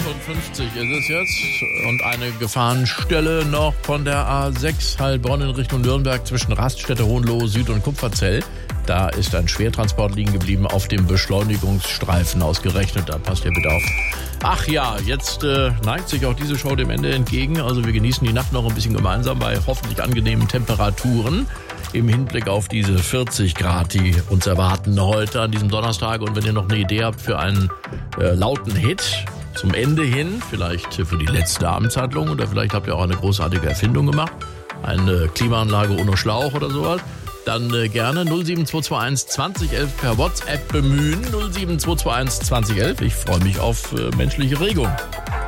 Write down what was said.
ist es jetzt und eine Gefahrenstelle noch von der A6 Heilbronn in Richtung Nürnberg zwischen Raststätte Hohenlohe Süd und Kupferzell. Da ist ein Schwertransport liegen geblieben auf dem Beschleunigungsstreifen ausgerechnet. Da passt ihr bitte auf. Ach ja, jetzt neigt sich auch diese Show dem Ende entgegen. Also wir genießen die Nacht noch ein bisschen gemeinsam bei hoffentlich angenehmen Temperaturen im Hinblick auf diese 40 Grad, die uns erwarten heute an diesem Donnerstag. Und wenn ihr noch eine Idee habt für einen lauten Hit zum Ende hin, vielleicht für die letzte Abendshandlung oder vielleicht habt ihr auch eine großartige Erfindung gemacht, eine Klimaanlage ohne Schlauch oder sowas, dann gerne 07221 2011 per WhatsApp bemühen. 07221 2011. Ich freue mich auf menschliche Regung.